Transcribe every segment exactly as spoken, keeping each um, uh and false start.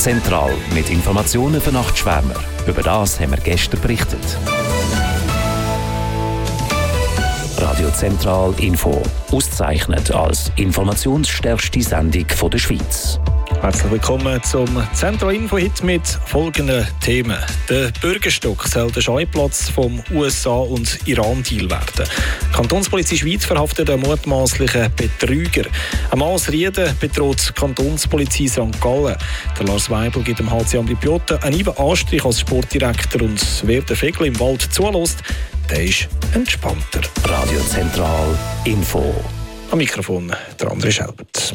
Zentral mit Informationen für Nachtschwärmer. Über das haben wir gestern berichtet. Radio Zentral Info. Ausgezeichnet als informationsstärkste Sendung der Schweiz. Herzlich willkommen zum Zentral Info heute mit folgenden Themen. Der Bürgerstock soll der Scheuplatz vom U S A- und Iran-Deal werden. Die Kantonspolizei Schweiz verhaftet einen mutmaßlichen Betrüger. Ein Mann aus Rieden bedroht die Kantonspolizei Sankt Gallen. Der Lars Weibel gibt dem H C Amblipiotta einen Ivan Anstrich als Sportdirektor, und wer den Vögel im Wald zulässt, der ist entspannter. Radio Zentral Info. Am Mikrofon der André Schelbert.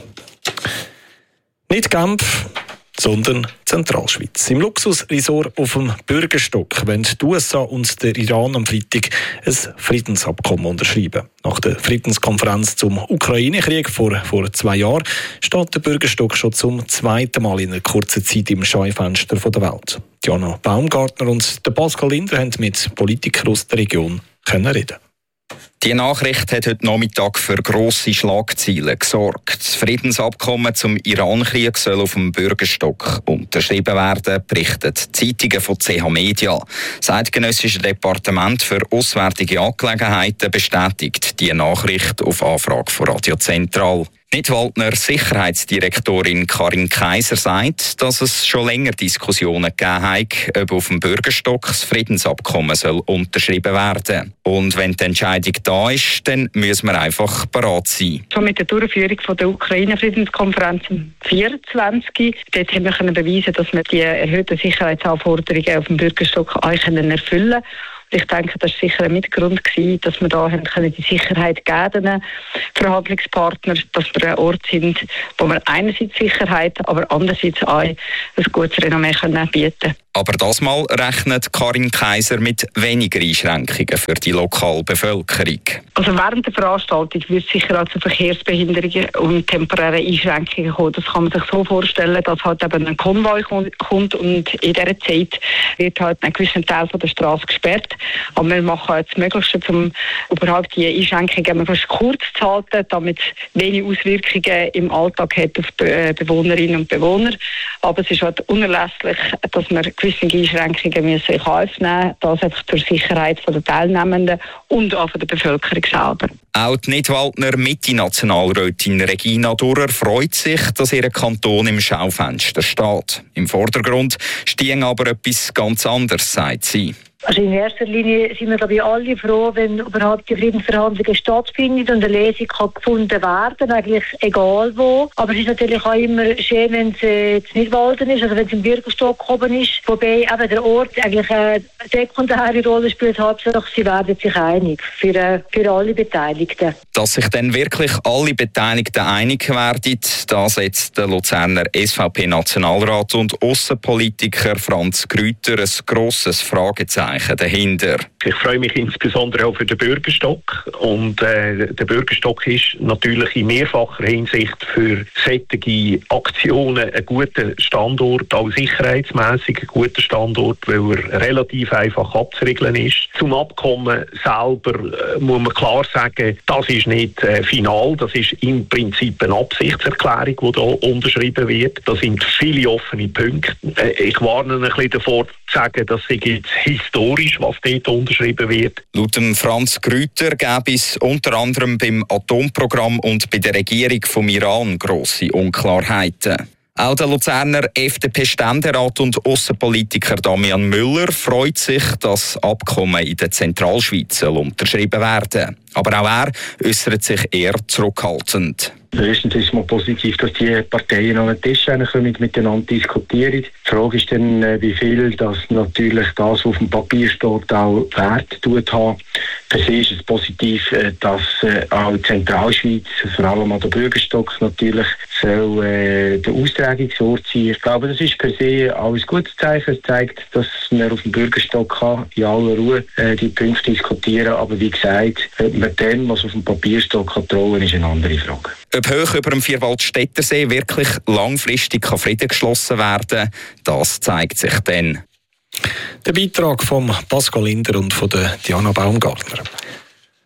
Nicht Genf, sondern Zentralschweiz. Im Luxusresort auf dem Bürgerstock wollen die U S A und der Iran am Freitag ein Friedensabkommen unterschreiben. Nach der Friedenskonferenz zum Ukraine-Krieg vor, vor zwei Jahren steht der Bürgerstock schon zum zweiten Mal in einer kurzen Zeit im Schaufenster der Welt. Diana Baumgartner und der Pascal Linder haben mit Politikern aus der Region können reden. Die Nachricht hat heute Nachmittag für grosse Schlagzeilen gesorgt. Das Friedensabkommen zum Iran-Krieg soll auf dem Bürgerstock unterschrieben werden, berichtet die Zeitungen von C H Media. Das Eidgenössische Departement für Auswärtige Angelegenheiten bestätigt die Nachricht auf Anfrage von Radio Zentral. Nidwaldner Sicherheitsdirektorin Karin Kaiser sagt, dass es schon länger Diskussionen gegeben hat, ob auf dem Bürgerstock das Friedensabkommen soll unterschrieben werden. Und wenn die Entscheidung da ist, dann müssen wir einfach bereit sein. Schon mit der Durchführung von der Ukraine-Friedenskonferenz im vierundzwanzig dort haben wir können beweisen, dass wir die erhöhten Sicherheitsanforderungen auf dem Bürgerstock auch erfüllen können. Ich denke, das war sicher ein Mitgrund, dass wir da die Sicherheit geben können, Verhandlungspartner, dass wir ein Ort sind, wo wir einerseits Sicherheit, aber andererseits auch ein gutes Renommee bieten können. Aber das Mal rechnet Karin Kaiser mit weniger Einschränkungen für die lokale Bevölkerung. Also während der Veranstaltung wird es sicher auch zu Verkehrsbehinderungen und temporären Einschränkungen kommen. Das kann man sich so vorstellen, dass halt eben ein Konvoi kommt und in dieser Zeit wird halt ein gewisser Teil von der Straße gesperrt. Aber wir machen halt das Möglichste, um überhaupt die Einschränkungen möglichst kurz zu halten, damit es wenig Auswirkungen im Alltag hat auf die Bewohnerinnen und Bewohner. Aber es ist halt unerlässlich, dass wir gewisse Einschränkungen müssen in Kauf nehmen, das einfach zur Sicherheit der Teilnehmenden und auch der Bevölkerung selber. Auch die Nidwaldner Mitte-Nationalrätin Regina Durrer freut sich, dass ihr Kanton im Schaufenster steht. Im Vordergrund steht aber etwas ganz anderes, sagt sie. Also in erster Linie sind wir, glaube ich, alle froh, wenn überhaupt die Friedensverhandlungen stattfinden und eine Lösung kann gefunden werden, eigentlich egal wo. Aber es ist natürlich auch immer schön, wenn es äh, nicht Walden ist, also wenn es im Bürgerstock oben ist. Wobei eben der Ort eigentlich eine sekundäre Rolle spielt. Hauptsache, sie werden sich einig für, äh, für alle Beteiligten. Dass sich dann wirklich alle Beteiligten einig werden, da setzt der Luzerner S V P-Nationalrat und Aussenpolitiker Franz Grüter ein grosses Fragezeichen dahinter. Ich freue mich insbesondere auch für den Bürgerstock. Und äh, der Bürgerstock ist natürlich in mehrfacher Hinsicht für solche Aktionen ein guter Standort, auch sicherheitsmässig ein guter Standort, weil er relativ einfach abzuregeln ist. Zum Abkommen selber äh, muss man klar sagen, das ist nicht äh, final, das ist im Prinzip eine Absichtserklärung, die da unterschrieben wird. Da sind viele offene Punkte. Äh, ich warne ein bisschen davor, zu sagen, das sei jetzt historisch, was dort unterschrieben wird. Laut dem Franz Grüter gäbe es unter anderem beim Atomprogramm und bei der Regierung vom Iran grosse Unklarheiten. Auch der Luzerner F D P-Ständerat und Aussenpolitiker Damian Müller freut sich, dass das Abkommen in der Zentralschweiz unterschrieben werden. Aber auch er äußert sich eher zurückhaltend. Erstens ist es mal positiv, dass die Parteien an den Tisch kommen, miteinander diskutieren. Die Frage ist dann, wie viel das natürlich das, was auf dem Papier steht, auch Wert tut haben. Per se ist es positiv, dass auch die Zentralschweiz, vor allem an der Bürgerstock natürlich, soll äh, der Austragungsort sein. Ich glaube, das ist per se auch ein gutes Zeichen. Es zeigt, dass man auf dem Bürgerstock kann, in aller Ruhe äh, die Punkte diskutieren. Aber wie gesagt, ob man dem, was auf dem Papier steht, kann trauen, ist eine andere Frage. Ob hoch über dem Vierwaldstättersee wirklich langfristig Frieden geschlossen werden kann, das zeigt sich dann. Der Beitrag von Pascal Linder und von der Diana Baumgartner.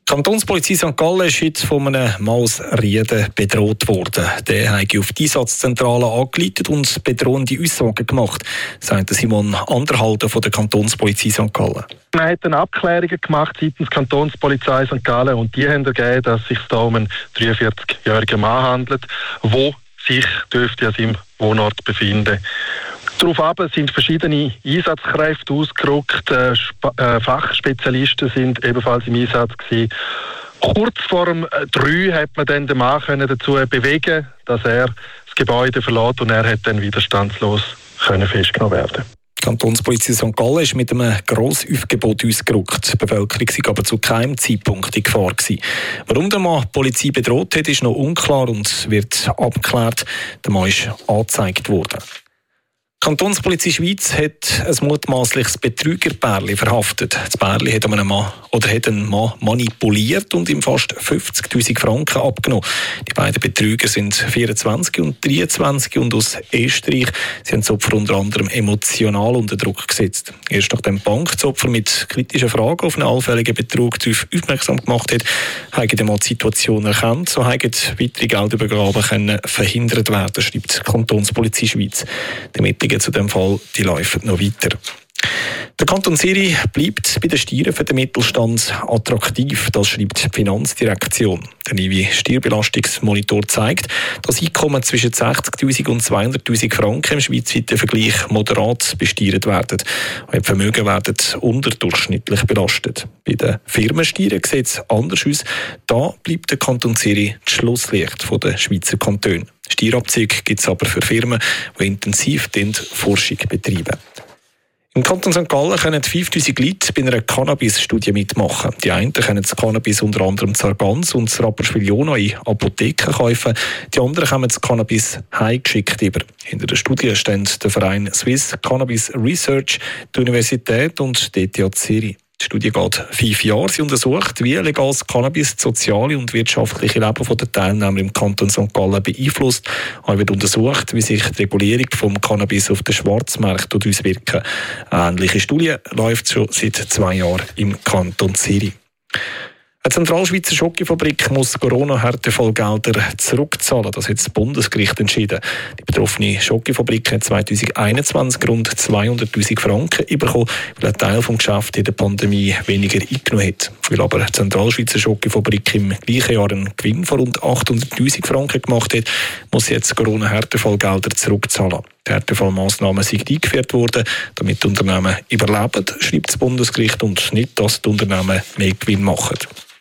Die Kantonspolizei Sankt Gallen ist heute von einem Mann aus Rieden bedroht worden. Der hat auf die Einsatzzentrale angeleitet und bedrohende Aussagen gemacht, sagt Simon Anderhalter von der Kantonspolizei Sankt Gallen. Man hat dann Abklärungen gemacht seitens Kantonspolizei Sankt Gallen und die haben ergeben, dass es sich da um einen dreiundvierzigjährigen Mann handelt, der sich dürfte an seinem Wohnort befinden. Daraufhin sind verschiedene Einsatzkräfte ausgerückt, äh, äh, Fachspezialisten sind ebenfalls im Einsatz gewesen. Kurz vor dem drei hat man dann den Mann können dazu bewegen, dass er das Gebäude verlässt und er hat dann widerstandslos können festgenommen werden. Die Kantonspolizei Sankt Gallen ist mit einem Grossaufgebot ausgerückt. Die Bevölkerung war aber zu keinem Zeitpunkt in Gefahr gewesen. Warum der Mann die Polizei bedroht hat, ist noch unklar und wird abgeklärt. Der Mann ist angezeigt worden. Die Kantonspolizei Schweiz hat ein mutmaßliches Betrügerpärli verhaftet. Das Pärli hat einen Mann, oder hat einen Mann manipuliert und ihm fast fünfzigtausend Franken abgenommen. Die beiden Betrüger sind vierundzwanzig und dreiundzwanzig und aus Österreich. Sie haben das Opfer unter anderem emotional unter Druck gesetzt. Erst nachdem die Bank das Opfer mit kritischen Fragen auf einen allfälligen Betrug darauf aufmerksam gemacht hat, haben die Mann die Situation erkannt. So haben weitere Geldübergaben können verhindert werden, schreibt die Kantonspolizei Schweiz. Die Ermittlungen zu dem Fall die laufen noch weiter. Der Kanton Zürich bleibt bei den Steuern für den Mittelstand attraktiv, das schreibt die Finanzdirektion. Der neue Steuerbelastungsmonitor zeigt, dass Einkommen zwischen sechzigtausend und zweihunderttausend Franken im schweizweiten Vergleich moderat besteuert werden. Auch die Vermögen werden unterdurchschnittlich belastet. Bei den Firmensteuern sieht es anders aus. Da bleibt der Kanton Zürich das Schlusslicht der Schweizer Kantone. Steuerabzüge gibt es aber für Firmen, die intensiv Forschung betreiben. Im Kanton Sankt Gallen können fünftausend Leute bei einer Cannabis-Studie mitmachen. Die einen können das Cannabis unter anderem Sargans und das Rapperswil-Jona in Apotheken kaufen. Die anderen kommen das Cannabis heimgeschickt über. Hinter der Studie stehen der Verein Swiss Cannabis Research, die Universität und die E T H Zürich. Die Studie geht fünf Jahre. Sie untersucht, wie legales Cannabis das soziale und wirtschaftliche Leben der Teilnehmer im Kanton Sankt Gallen beeinflusst. Auch wird untersucht, wie sich die Regulierung vom Cannabis auf den Schwarzmarkt auswirkt. Eine ähnliche Studie läuft schon seit zwei Jahren im Kanton Zürich. Eine Zentralschweizer Schokofabrik muss Corona-Härtefallgelder zurückzahlen. Das hat das Bundesgericht entschieden. Die betroffene Schokofabrik hat zwanzig einundzwanzig rund zweihunderttausend Franken bekommen, weil ein Teil des Geschäfts in der Pandemie weniger eingenommen hat. Weil aber die Zentralschweizer Schokofabrik im gleichen Jahr einen Gewinn von rund achthunderttausend Franken gemacht hat, muss sie jetzt Corona-Härtefallgelder zurückzahlen. Die Härtefallmassnahmen sind eingeführt worden, damit die Unternehmen überleben, schreibt das Bundesgericht, und nicht, dass die Unternehmen mehr Gewinn machen.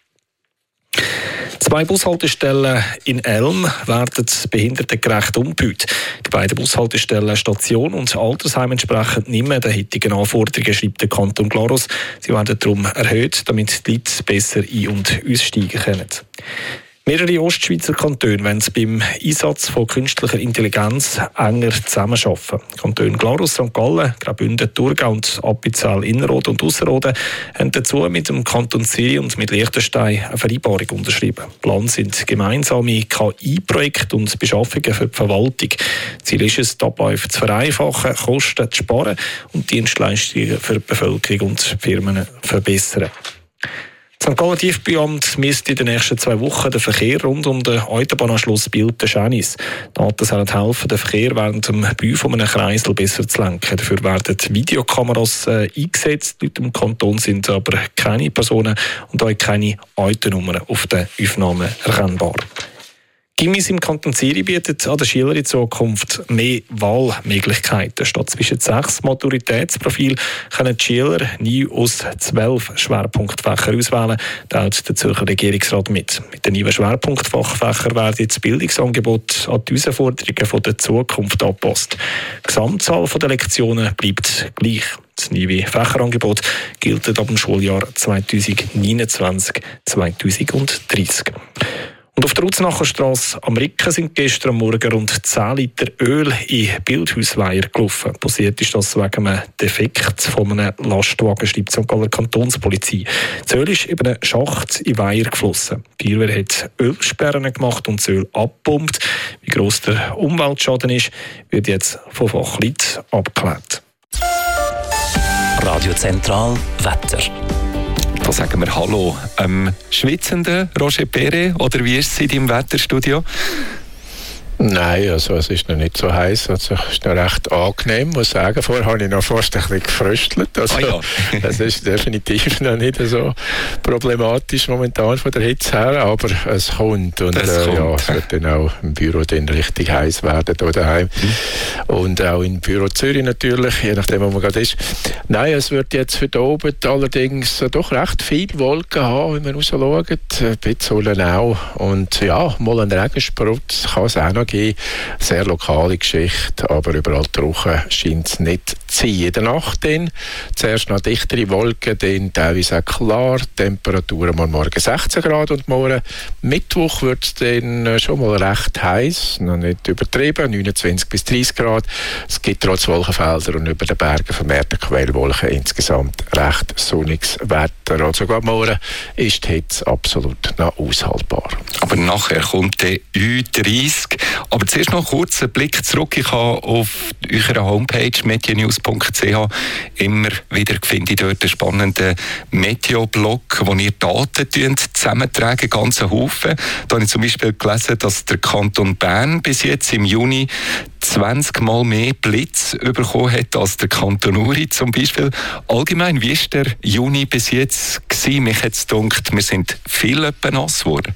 Zwei Bushaltestellen in Elm werden behindertengerecht umgebaut. Die beiden Bushaltestellen Station und Altersheim entsprechen nicht mehr den heutigen Anforderungen, schreibt der Kanton Glarus. Sie werden darum erhöht, damit die Leute besser ein- und aussteigen können. Mehrere Ostschweizer Kantone wollen beim Einsatz von künstlicher Intelligenz enger zusammenarbeiten. Die Kantone Glarus, Sankt Gallen, Graubünden, Thurgau und Appenzell Innerrhoden und Ausserrhoden haben dazu mit dem Kanton Zürich und mit Liechtenstein eine Vereinbarung unterschrieben. Plan sind gemeinsame K I-Projekte und Beschaffungen für die Verwaltung. Ziel ist es, die Abläufe zu vereinfachen, Kosten zu sparen und Dienstleistungen für die Bevölkerung und Firmen zu verbessern. Das Sankt Gallen Tiefbauamt misst in den nächsten zwei Wochen den Verkehr rund um den Autobahnanschluss Biel-Schänis. Daten sollen helfen, den Verkehr während dem Bau von einem Kreisel besser zu lenken. Dafür werden Videokameras äh, eingesetzt. Laut dem Kanton sind aber keine Personen und auch keine Autonummern auf den Aufnahmen erkennbar. Gimmis im Kanton Zürich bietet an den Schülern in Zukunft mehr Wahlmöglichkeiten. Statt zwischen sechs Maturitätsprofilen können die Schüler nie aus zwölf Schwerpunktfächern auswählen, teilt der Zürcher Regierungsrat mit. Mit den neuen Schwerpunktfachfächern werden das Bildungsangebot an die Herausforderungen der Zukunft angepasst. Die Gesamtzahl der Lektionen bleibt gleich. Das neue Fächerangebot gilt ab dem Schuljahr zweitausendneunundzwanzig zweitausenddreißig. Und auf der Uznacherstrasse am Ricken sind gestern Morgen rund zehn Liter Öl in Bildhausweiher gelaufen. Passiert ist das wegen einem Defekt von einem Lastwagen, schreibt die Sankt Galler Kantonspolizei. Das Öl ist über einen Schacht in Weiher geflossen. Die Feuerwehr hat Ölsperren gemacht und das Öl abgepumpt. Wie gross der Umweltschaden ist, wird jetzt von Fachleuten abgeklärt. Radio Zentral Wetter. Da sagen wir Hallo. Ähm, schwitzende Roger Perret, oder wie ist es in deinem Wetterstudio? Nein, also es ist noch nicht so heiß, also es ist noch recht angenehm, muss ich sagen. Vorher habe ich noch fast ein bisschen gefröstelt, also ah, ja. Es ist definitiv noch nicht so problematisch momentan von der Hitze her, aber es kommt und das äh, kommt. ja, es wird dann auch im Büro dann richtig heiß werden hier daheim mhm. und auch im Büro Zürich natürlich, je nachdem wo man gerade ist. Nein, es wird jetzt für da oben allerdings doch recht viele Wolken haben, wenn man rausschaut, ein bisschen Sonne auch und ja, mal ein Regensprutz kann es auch noch geben. Sehr lokale Geschichte, aber überall trocken scheint es nicht zu sein. In der Nacht dann zuerst noch dichtere Wolken, dann teilweise auch klar, Temperaturen am Morgen sechzehn Grad und morgen Mittwoch wird es dann schon mal recht heiß, noch nicht übertrieben, neunundzwanzig bis dreißig Grad. Es gibt trotz Wolkenfelder und über den Bergen vermehrte Quellwolken insgesamt recht sonniges Wetter. Also sogar morgen ist die Hitze absolut noch aushaltbar. Aber nachher kommt der Ü dreißig. Aber zuerst noch kurz einen Blick zurück. Ich habe auf eurer Homepage medianews punkt c h immer wieder finde ich dort einen spannenden Meteo-Blog, wo ihr Daten zusammentragen, ganzen Haufen. Da habe ich zum Beispiel gelesen, dass der Kanton Bern bis jetzt im Juni zwanzig Mal mehr Blitz bekommen hat als der Kanton Uri zum Beispiel. Allgemein, wie war der Juni bis jetzt gewesen? Mich hat es gedacht, wir sind viel nass geworden.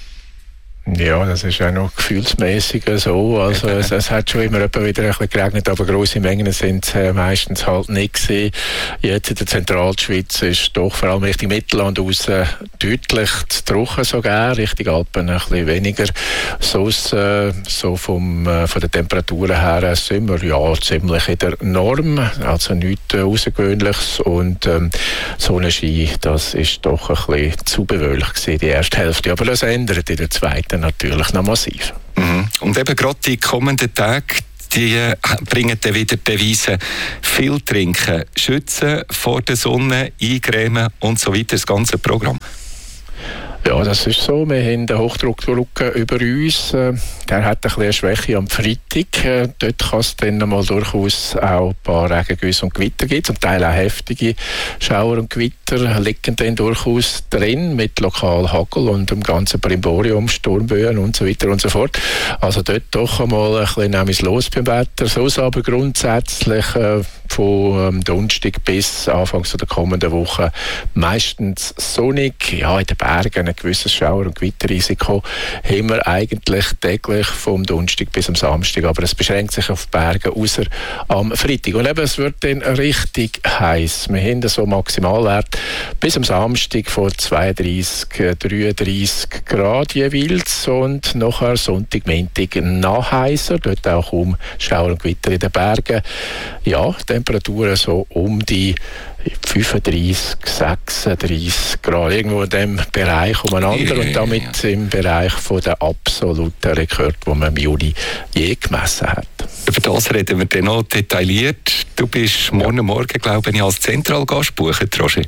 Ja, das ist auch noch gefühlsmäßig so. Also es, es hat schon immer wieder ein bisschen geregnet, aber grosse Mengen sind es äh, meistens halt nicht gewesen. Jetzt in der Zentralschweiz ist doch vor allem Richtung Mittelland raus äh, deutlich zu trocken sogar, Richtung Alpen ein bisschen weniger. Sonst, äh, so vom, äh, von der Temperatur her sind wir ja ziemlich in der Norm, also nichts äh, Außergewöhnliches und ähm, Sonnenschein, das ist doch ein bisschen zu bewölkt gewesen, die erste Hälfte, aber das ändert in der zweiten natürlich noch massiv. Mhm. Und eben gerade die kommenden Tage, die bringen dann wieder die Devise viel trinken, schützen vor der Sonne, eingremen und so weiter, das ganze Programm. Ja, das ist so. Wir haben den Hochdruckdruck über uns. Der hat ein bisschen eine Schwäche am Freitag. Dort kann es dann mal durchaus auch ein paar Regengüsse und Gewitter geben. Zum Teil auch heftige Schauer und Gewitter liegen dann durchaus drin mit lokal Hagel und dem ganzen Brimborium, Sturmböen und so weiter und so fort. Also dort doch einmal ein bisschen nämlich los beim Wetter. So ist aber grundsätzlich äh, von ähm, Donnerstag bis Anfang der kommenden Woche meistens sonnig. Ja, in den Bergen ein gewisses Schauer- und Gewitterrisiko haben wir eigentlich täglich vom Donnerstag bis am Samstag, aber es beschränkt sich auf die Berge, außer am Freitag. Und eben, es wird dann richtig heiß. Wir haben so Maximalwert bis am Samstag von zweiunddreißig, dreiunddreißig Grad jeweils und nachher Sonntag, Montag noch heißer, dort auch um Schauer und Gewitter in den Bergen. Ja, Temperaturen so um die fünfunddreißig, sechsunddreißig Grad, irgendwo in diesem Bereich umeinander und damit im Bereich von der absoluten Rekord, den man im Juli je gemessen hat. Über das reden wir dann noch detailliert. Du bist morgen ja. Morgen, glaube ich, als Zentralgast buchen, Roger.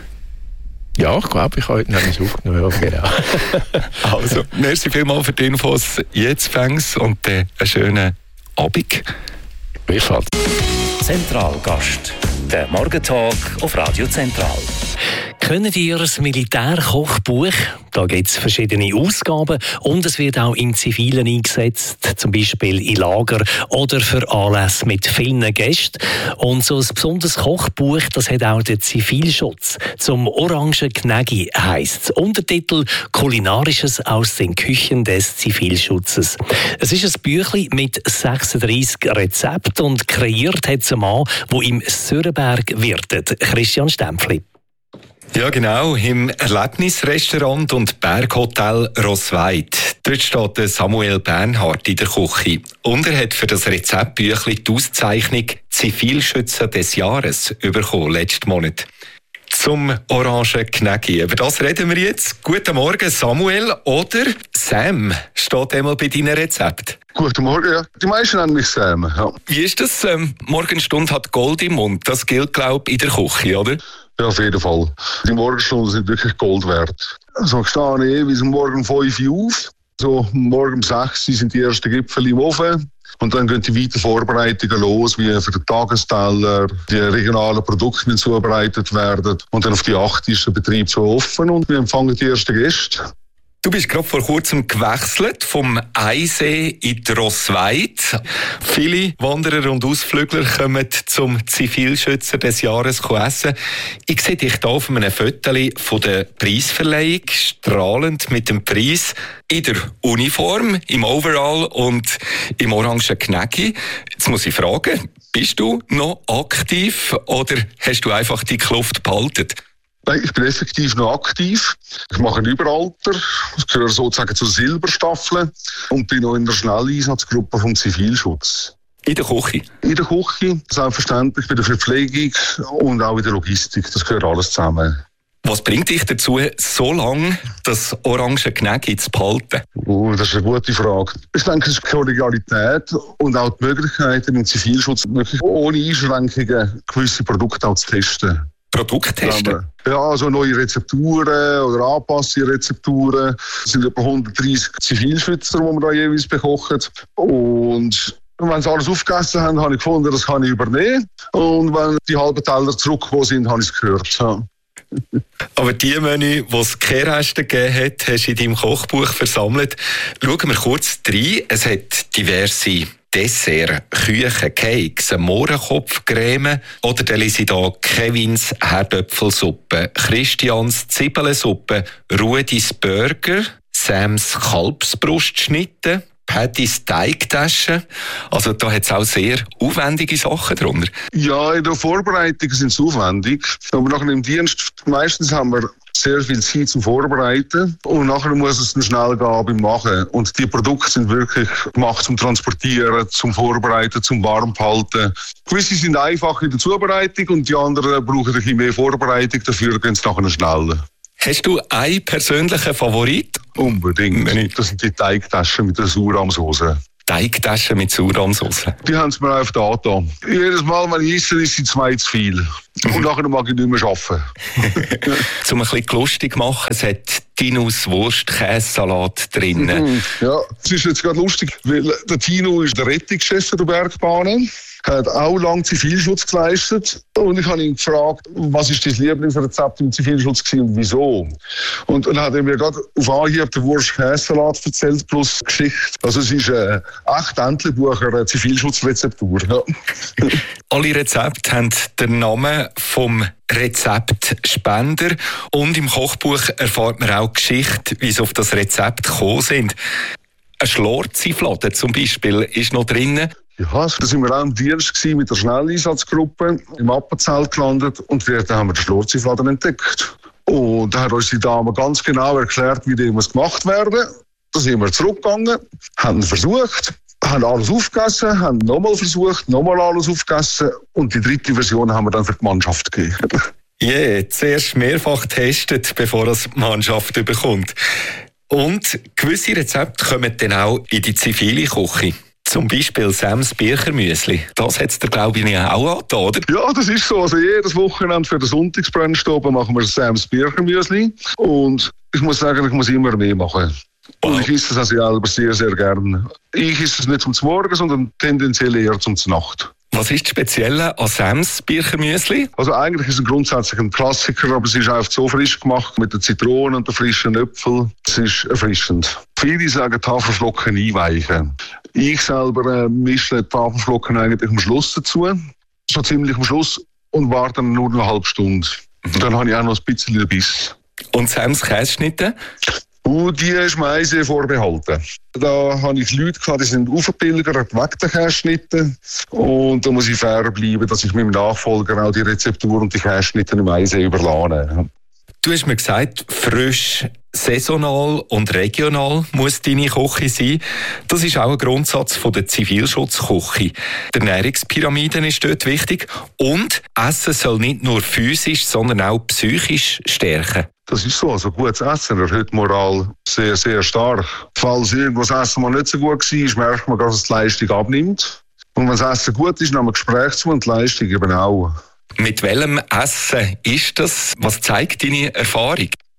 Ja, ich glaube, ich habe heute noch etwas aufgenommen. Genau. Also, merci vielmals für die Infos. Jetzt fängst und äh, einen schönen Abend. Gleichfalls. Zentralgast. Der Morgentalk auf Radio Zentral. Kennt ihr das Militärkochbuch? Da gibt es verschiedene Ausgaben und es wird auch im Zivilen eingesetzt, zum Beispiel in Lager oder für Anlässe mit vielen Gästen. Und so ein besonderes Kochbuch, das hat auch der Zivilschutz. Zum Orangen Gnägi heisst es. Untertitel «Kulinarisches aus den Küchen des Zivilschutzes». Es ist ein Büchlein mit sechsunddreißig Rezepten und kreiert hat es ein Mann, der im Sörenberg wirtet. Christian Stempfli. Ja, genau, im Erlebnisrestaurant und Berghotel Rossweid. Dort steht Samuel Bernhard in der Küche. Und er hat für das Rezeptbüchlein die Auszeichnung Zivilschützer des Jahres bekommen, letzten Monat. Zum Orangen Gnägi. Über das reden wir jetzt. Guten Morgen, Samuel. Oder Sam steht einmal bei deinem Rezept. Guten Morgen, ja. Die meisten nennen mich Sam. Ja. Wie ist das? Ähm, Morgenstunde hat Gold im Mund. Das gilt, glaube ich, in der Küche, oder? Ja, auf jeden Fall. Die Morgenstunden sind wirklich Gold wert. So stehe ich bis morgen um fünf Uhr auf. So morgen um sechs Uhr sind die ersten Gipfel im Ofen. Und dann gehen die weiteren Vorbereitungen los, wie für den Tagesteller, die regionalen Produkte müssen zubereitet werden. Und dann auf die acht ist der Betrieb schon offen und wir empfangen die ersten Gäste. Du bist gerade vor kurzem gewechselt vom Eisee in die Rossweid. Viele Wanderer und Ausflügler kommen zum Zivilschützer des Jahres essen. Ich sehe dich hier auf einem Foto von der Preisverleihung, strahlend mit dem Preis in der Uniform, im Overall und im orangen Knäcki. Jetzt muss ich fragen, bist du noch aktiv oder hast du einfach die Kluft behalten? Nein, ich bin effektiv noch aktiv. Ich mache ein Überalter. Ich gehöre sozusagen zur Silberstaffel und bin noch in der Schnelleinsatzgruppe vom Zivilschutz. In der Küche? In der Küche, selbstverständlich, bei der Verpflegung und auch in der Logistik. Das gehört alles zusammen. Was bringt dich dazu, so lange das orange Knäcki zu behalten? Oh, das ist eine gute Frage. Ich denke, es ist die Kollegialität und auch die Möglichkeit, im Zivilschutz wirklich ohne Einschränkungen gewisse Produkte auch zu testen. Produkt testen? Ja, also neue Rezepturen oder angepasste Rezepturen. Es sind etwa hundertdreissig Zivilschützer, die wir da jeweils bekochen. Und wenn sie alles aufgegessen haben, habe ich gefunden, das kann ich übernehmen. Und wenn die halben Teller zurückgekommen sind, habe ich es gehört. Ja. Aber die Menü, die es Kehrreste gegeben hat, hast du in deinem Kochbuch versammelt. Schauen wir kurz rein. Es hat diverse Dessert, Küchen, Cakes, Mohrenkopfcreme oder dann lese ich hier Kevins Herdöpfelsuppe, Christians Zwiebelsuppe, Rudis Burger, Sams Kalbsbrustschnitte, Pattys Teigtaschen. Also da hat es auch sehr aufwendige Sachen drunter. Ja, in der Vorbereitung sind es aufwendig. Aber nachher im Dienst, meistens haben wir sehr viel Zeit zum Vorbereiten und nachher muss es dann schnell gehen beim Machen. Und die Produkte sind wirklich gemacht zum Transportieren, zum Vorbereiten, zum Warmhalten. Gewisse sind einfach in der Zubereitung und die anderen brauchen ein bisschen mehr Vorbereitung, dafür gehen es nachher schneller. Hast du einen persönlichen Favorit? Unbedingt. Das sind die Teigtaschen mit der Sauerrahmsauce. Teigtaschen mit Sauerrahmsauce? Die haben es mir einfach da getan. Jedes Mal, wenn ich esse, ist sie zwei zu viel. Und nachher mag ich nicht mehr arbeiten. Zum ein bisschen lustig machen, es hat Tinus Wurst-Käsesalat drin. Ja, es ist jetzt gerade lustig, weil der Tino ist der Rettungschef der Bergbahnen. Er hat auch lange Zivilschutz geleistet. Und ich habe ihn gefragt, was ist dein Lieblingsrezept im Zivilschutz gewesen und wieso? Und dann hat er mir gerade auf Anhieb den Wurst-Käsesalat erzählt, plus Geschichte. Also es ist ein echt Entlebucher, eine Zivilschutzrezeptur. Ja. Alle Rezepte haben den Namen vom Rezeptspender. Und im Kochbuch erfahrt man auch Geschichte, wie sie auf das Rezept gekommen sind. Eine Schlorziflade zum Beispiel ist noch drin. Ja, da sind wir auch im Dienst mit der Schnelleinsatzgruppe im Appenzell gelandet und dann haben wir den Schlorzifladen entdeckt. Und da hat uns die Dame ganz genau erklärt, wie die muss gemacht werden. Da sind wir zurückgegangen, haben versucht, haben alles aufgegessen, haben nochmal versucht, nochmal alles aufgegessen und die dritte Version haben wir dann für die Mannschaft gegeben. Ja, yeah, zuerst mehrfach getestet, bevor das die Mannschaft bekommt. Und gewisse Rezepte kommen dann auch in die zivile Küche. Zum Beispiel Sams Birchermüsli. Das hat es dir, glaube ich, auch angetan, oder? Ja, das ist so. Also jedes Wochenende für den Sonntagsbrennstoff machen wir Sams Birchermüsli. Und ich muss sagen, ich muss immer mehr machen. Wow. Und ich esse das selber sehr, sehr gerne. Ich esse es nicht zum Morgen, sondern tendenziell eher zum Nacht. Was ist das Spezielle an Sams Birchermüsli? Also eigentlich ist es grundsätzlich ein Klassiker, aber es ist einfach so frisch gemacht mit den Zitronen und den frischen Äpfeln. Es ist erfrischend. Viele sagen Haferflocken einweichen. Ich selber äh, mische die Haferflocken eigentlich am Schluss dazu, so ziemlich am Schluss, und warte dann nur eine halbe Stunde. Mhm. Dann habe ich auch noch ein bisschen Biss. Und Sams Käseschnitte? Und die ist mir auch sehr vorbehalten. Da habe ich Leute gehabt, die sind aufgepilgert, weg den Käseschnitten. Und da muss ich fair bleiben, dass ich meinem Nachfolger auch die Rezeptur und die Käseschnitten im Eisee überlasse. Du hast mir gesagt, frisch, saisonal und regional muss deine Küche sein. Das ist auch ein Grundsatz von der Zivilschutzküche. Die Ernährungspyramide ist dort wichtig. Und Essen soll nicht nur physisch, sondern auch psychisch stärken. Das ist so. Also gutes Essen erhöht die Moral sehr, sehr stark. Falls irgendwas Essen mal nicht so gut war, merkt man, dass es die Leistung abnimmt. Und wenn das Essen gut ist, nehmen wir Gespräch zu und die Leistung eben auch. Mit welchem Essen ist das? Was zeigt deine Erfahrung?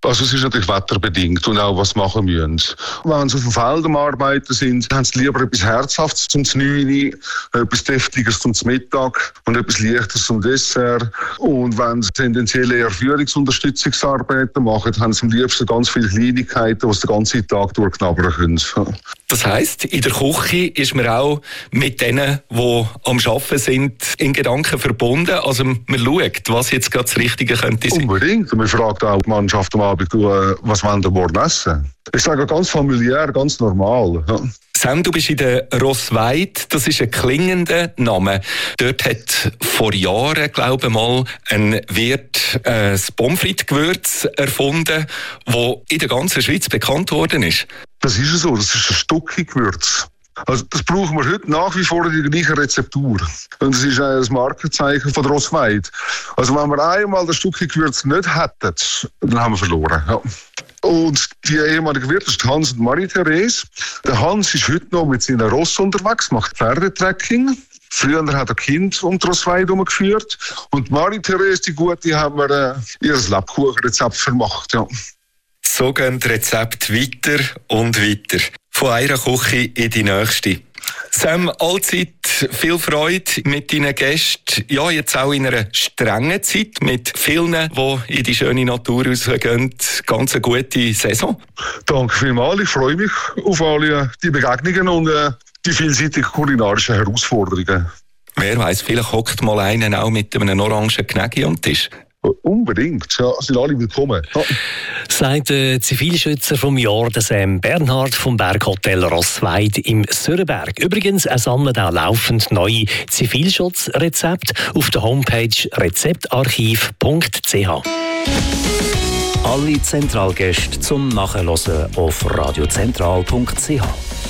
Also es ist natürlich wetterbedingt und auch was machen müssen. Wenn sie auf dem Feld am Arbeiten sind, haben sie lieber etwas Herzhaftes zum neun, etwas Deftiges zum Mittag und etwas Leichteres zum Dessert. Und wenn sie tendenziell eher Führungsunterstützungsarbeiten machen, haben sie am liebsten ganz viele Kleinigkeiten, die sie den ganzen Tag durchknabbern können. Das heisst, in der Küche ist man auch mit denen, die am Arbeiten sind, in Gedanken verbunden. Also man schaut, was jetzt gerade das Richtige könnte sein. Unbedingt. Und man fragt auch die Mannschaft am Abend, was wollen wir morgen essen? Ich sage ganz familiär, ganz normal. Ja. Sam, du bist in der Rossweid, das ist ein klingender Name. Dort hat vor Jahren, glaube ich mal, ein Wirt äh, das Pommes frites-Gewürz erfunden, das in der ganzen Schweiz bekannt worden ist. Das ist so, das ist ein Stucki-Gewürz. Also das brauchen wir heute nach wie vor in der gleichen Rezeptur. Und das ist ein Markenzeichen von der Rossweid. Also wenn wir einmal das Stucki-Gewürz nicht hätten, dann haben wir verloren. Ja. Und die ehemalige Wirte ist Hans und Marie-Therese. Der Hans ist heute noch mit seinen Ross unterwegs, macht Pferdetrekking. Früher hat er Kind um die Rossweid herumgeführt. Und Marie-Therese, die Gute, haben wir äh, ihr Lebkuchenrezept vermacht. Ja. So gehen die Rezepte weiter und weiter. Von einer Küche in die nächste. Sam, allzeit viel Freude mit deinen Gästen. Ja, jetzt auch in einer strengen Zeit mit vielen, die in die schöne Natur rausgehen. Ganz eine gute Saison. Danke vielmals. Ich freue mich auf alle die Begegnungen und äh, die vielseitigen kulinarischen Herausforderungen. Wer weiss, vielleicht hockt mal einen auch mit einem orangen Knägi am Tisch. Unbedingt, ja, sind alle willkommen. Ja. Sagt der Zivilschützer vom Jahr, der Sam Bernhard vom Berghotel Rossweid im Sörenberg. Übrigens, er sammelt auch laufend neue Zivilschutzrezepte auf der Homepage rezeptarchiv punkt c h. Alle Zentralgäste zum Nachhören auf radiozentral punkt c h.